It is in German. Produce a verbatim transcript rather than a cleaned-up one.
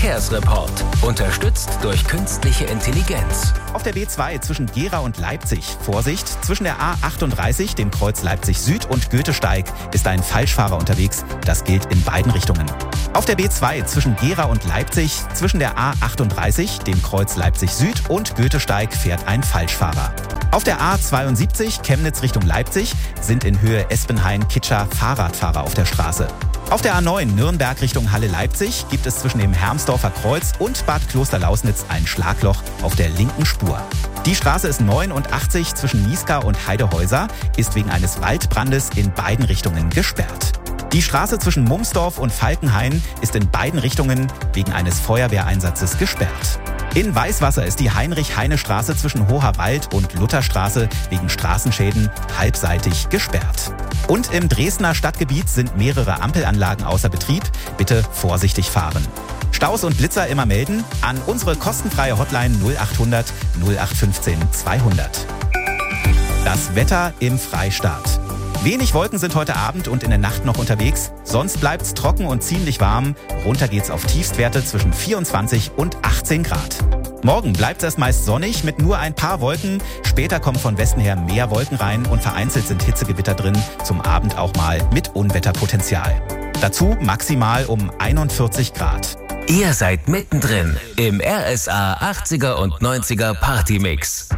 Verkehrsreport. Unterstützt durch künstliche Intelligenz. Auf der B zwei zwischen Gera und Leipzig. Vorsicht, zwischen der A achtunddreißig, dem Kreuz Leipzig Süd und Goethesteig ist ein Falschfahrer unterwegs. Das gilt in beiden Richtungen. Auf der B zwei zwischen Gera und Leipzig, zwischen der A achtunddreißig, dem Kreuz Leipzig Süd und Goethesteig fährt ein Falschfahrer. Auf der A zweiundsiebzig Chemnitz Richtung Leipzig sind in Höhe Espenhain-Kitscher Fahrradfahrer auf der Straße. Auf der A neun Nürnberg Richtung Halle-Leipzig gibt es zwischen dem Hermsdorfer Kreuz und Bad Klosterlausnitz ein Schlagloch auf der linken Spur. Die Straße ist neunundachtzig zwischen Niesgar und Heidehäuser, ist wegen eines Waldbrandes in beiden Richtungen gesperrt. Die Straße zwischen Mumsdorf und Falkenhain ist in beiden Richtungen wegen eines Feuerwehreinsatzes gesperrt. In Weißwasser ist die Heinrich-Heine-Straße zwischen Hoherwald und Lutherstraße wegen Straßenschäden halbseitig gesperrt. Und im Dresdner Stadtgebiet sind mehrere Ampelanlagen außer Betrieb. Bitte vorsichtig fahren. Staus und Blitzer immer melden an unsere kostenfreie Hotline null achthundert null acht fünfzehn zweihundert. Das Wetter im Freistaat. Wenig Wolken sind heute Abend und in der Nacht noch unterwegs. Sonst bleibt's trocken und ziemlich warm. Runter geht's auf Tiefstwerte zwischen vierundzwanzig und achtzehn Grad. Morgen bleibt's erst meist sonnig mit nur ein paar Wolken. Später kommen von Westen her mehr Wolken rein und vereinzelt sind Hitzegewitter drin. Zum Abend auch mal mit Unwetterpotenzial. Dazu maximal um einundvierzig Grad. Ihr seid mittendrin im R S A achtziger und neunziger Partymix.